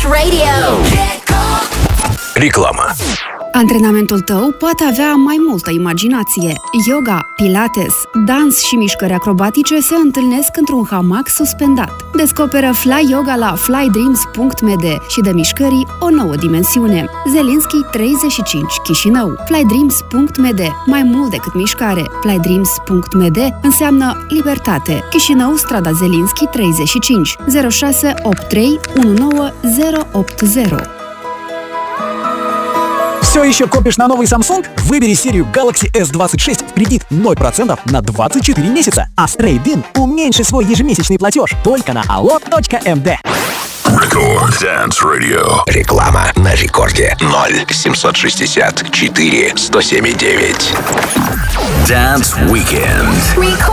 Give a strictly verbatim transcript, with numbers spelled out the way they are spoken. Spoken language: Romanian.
Radio. Реклама. Antrenamentul tău poate avea mai multă imaginație. Yoga, pilates, dans și mișcări acrobatice se întâlnesc într-un hamac suspendat. Descoperă Fly Yoga la fly dreams punct m d și dă mișcării o nouă dimensiune. Zelinski treizeci și cinci, Chișinău. fly dreams punct m d. Mai mult decât mișcare. fly dreams punct m d înseamnă libertate. Chișinău, strada Zelinski treizeci și cinci, zero șase opt trei unu nouă zero opt zero. Все еще копишь на новый Samsung? Выбери серию Galaxy эс двадцать шесть в кредит ноль процентов на двадцать четыре месяца. А с Trade-in уменьши свой ежемесячный платеж только на алло точка эм дэ. Record Dance Radio. Реклама на рекорде ноль семьсот шестьдесят четыре сто семь девять. Dance Weekend.